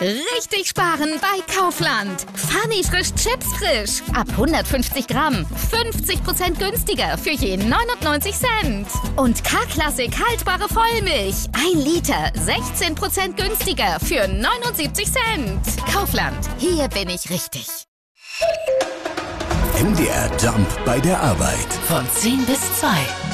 Richtig sparen bei Kaufland. Funny frisch Chips frisch. Ab 150 Gramm. 50% günstiger für je 99 Cent. Und K-Klassik haltbare Vollmilch. 1 Liter. 16% günstiger für 79 Cent. Kaufland. Hier bin ich richtig. MDR Jump bei der Arbeit. Von 10 bis 2.